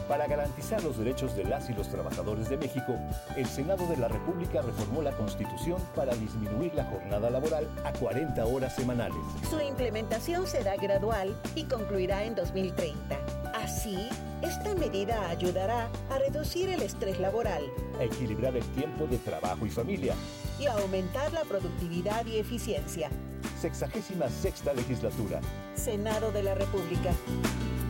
Para garantizar los derechos de las y los trabajadores de México, el Senado de la República reformó la Constitución para disminuir la jornada laboral a 40 horas semanales. Su implementación será gradual y concluirá en 2030. Así, esta medida ayudará a reducir el estrés laboral, A equilibrar el tiempo de trabajo y familia. y a aumentar la productividad y eficiencia. 66ª legislatura. Senado de la República.